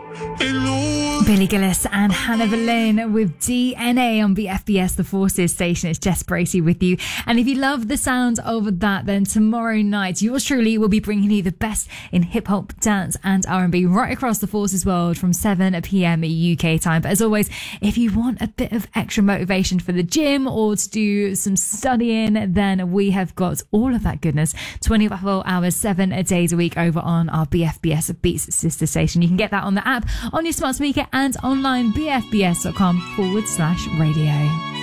Billy Gillis and Hannah Boleyn with DNA on BFBS, the Forces station. It's Jess Bracey with you. And if you love the sound of that, then tomorrow night, yours truly will be bringing you the best in hip hop, dance and R&B right across the Forces world from 7 p.m. UK time. But as always, if you want a bit of extra motivation for the gym or to do some studying, then we have got all of that goodness 24 hours, 7 days a week over on our BFBS Beats sister station. You can get that on the app, on your smart speaker and online bfbs.com/radio.